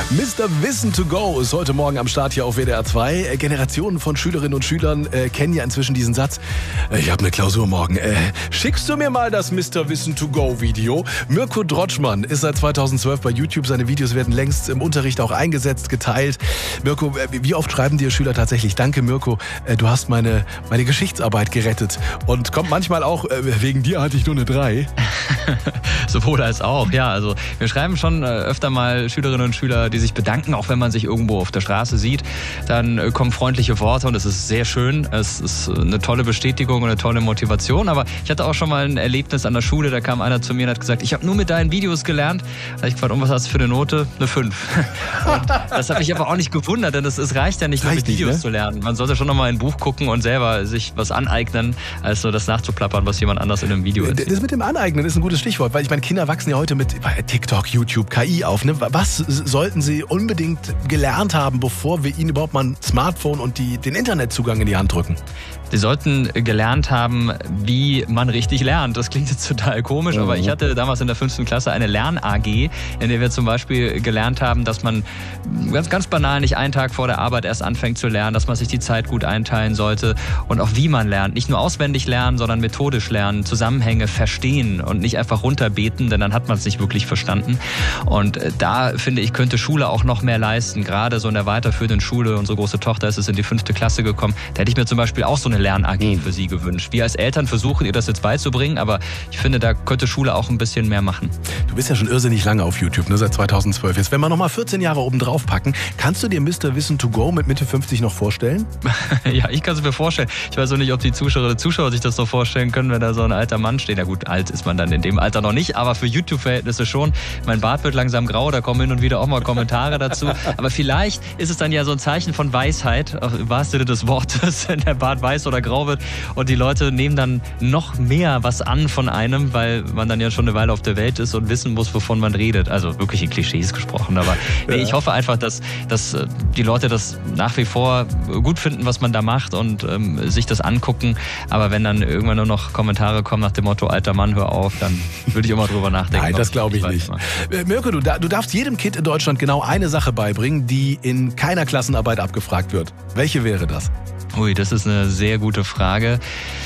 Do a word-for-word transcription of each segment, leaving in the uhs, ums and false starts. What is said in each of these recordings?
Mister Wissen to go ist heute Morgen am Start hier auf W D R zwei. Generationen von Schülerinnen und Schülern äh, kennen ja inzwischen diesen Satz. Äh, ich habe eine Klausur morgen. Äh, schickst du mir mal das Mister Wissen to go Video? Mirko Drotschmann ist seit zweitausendzwölf bei YouTube. Seine Videos werden längst im Unterricht auch eingesetzt, geteilt. Mirko, äh, wie oft schreiben dir Schüler tatsächlich: Danke Mirko, äh, du hast meine, meine Geschichtsarbeit gerettet. Und kommt manchmal auch, äh, wegen dir hatte ich nur eine drei. Sowohl als auch, ja. Also wir schreiben schon äh, öfter mal Schülerinnen und Schüler, die sich bedanken, auch wenn man sich irgendwo auf der Straße sieht. Dann äh, kommen freundliche Worte und es ist sehr schön. Es ist eine tolle Bestätigung und eine tolle Motivation. Aber ich hatte auch schon mal ein Erlebnis an der Schule, da kam einer zu mir und hat gesagt, ich habe nur mit deinen Videos gelernt. Da habe ich gefragt, und was hast du für eine Note? Eine fünf. Und das hat mich aber auch nicht gewundert, denn es, es reicht ja nicht nur mit Videos ne? zu lernen. Man sollte schon nochmal in ein Buch gucken und selber sich was aneignen, als so das nachzuplappern, was jemand anders in einem Video erzählt. Das mit dem Aneignen ist ein gutes Stichwort, weil ich meine, Kinder wachsen ja heute mit TikTok, YouTube, K I auf. Ne? Was sollten sie unbedingt gelernt haben, bevor wir ihnen überhaupt mal ein Smartphone und die, den Internetzugang in die Hand drücken? Sie sollten gelernt haben, wie man richtig lernt. Das klingt jetzt total komisch, mhm. aber ich hatte damals in der fünften Klasse eine Lern-A G, in der wir zum Beispiel gelernt haben, dass man ganz, ganz banal nicht einen Tag vor der Arbeit erst anfängt zu lernen, dass man sich die Zeit gut einteilen sollte und auch wie man lernt. Nicht nur auswendig lernen, sondern methodisch lernen, Zusammenhänge verstehen und nicht einfach runterbeten, denn dann hat man es nicht wirklich verstanden. Und da, finde ich, könnte Schule auch noch mehr leisten. Gerade so in der weiterführenden Schule, unsere große Tochter ist jetzt in die fünfte Klasse gekommen, da hätte ich mir zum Beispiel auch so eine Lern-A G für sie gewünscht. Wir als Eltern versuchen, ihr das jetzt beizubringen, aber ich finde, da könnte Schule auch ein bisschen mehr machen. Du bist ja schon irrsinnig lange auf YouTube, ne, seit zweitausendzwölf. Jetzt, wenn wir noch mal vierzehn Jahre oben drauf packen, kannst du dir Mister Wissen to go mit Mitte fünfzig noch vorstellen? Ja, ich kann es mir vorstellen. Ich weiß auch nicht, ob die Zuschauerinnen und Zuschauer sich das noch vorstellen können, wenn da so ein alter Mann steht. Na gut, alt ist man dann in dem Alter noch nicht, aber für YouTube-Verhältnisse schon. Mein Bart wird langsam grau, da kommen hin und wieder auch mal Kommentare dazu. Aber vielleicht ist es dann ja so ein Zeichen von Weisheit, im wahrsten Sinne des Wortes, wenn der Bart weiß oder grau wird. Und die Leute nehmen dann noch mehr was an von einem, weil man dann ja schon eine Weile auf der Welt ist und wissen muss, wovon man redet. Also wirklich in Klischees gesprochen. Aber nee, ich hoffe einfach, dass, dass die Leute das nach wie vor gut finden, was man da macht und ähm, sich das angucken. Aber wenn dann irgendwann nur noch Kommentare kommen nach dem Motto, alter Mann, hör auf, dann würde ich immer drüber nachdenken. Nein, das glaube ich nicht. Äh, Mirko, du, du darfst jedem Kind in Deutschland genau eine Sache beibringen, die in keiner Klassenarbeit abgefragt wird. Welche wäre das? Ui, das ist eine sehr gute Frage.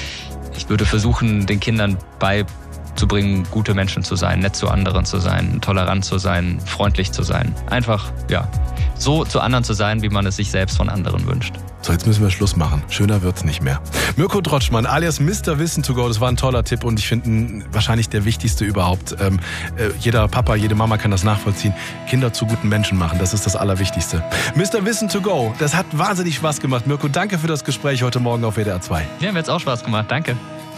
Ich würde versuchen, den Kindern beizubringen, gute Menschen zu sein, nett zu anderen zu sein, tolerant zu sein, freundlich zu sein. Einfach, ja, so zu anderen zu sein, wie man es sich selbst von anderen wünscht. So, jetzt müssen wir Schluss machen. Schöner wird's nicht mehr. Mirko Drotschmann, alias Mister Wissen to go, das war ein toller Tipp und ich finde wahrscheinlich der wichtigste überhaupt. Ähm, äh, jeder Papa, jede Mama kann das nachvollziehen. Kinder zu guten Menschen machen, das ist das Allerwichtigste. Mister Wissen to go, das hat wahnsinnig Spaß gemacht. Mirko, danke für das Gespräch heute Morgen auf W D R zwei. Ja, mir hat's auch Spaß gemacht. Danke.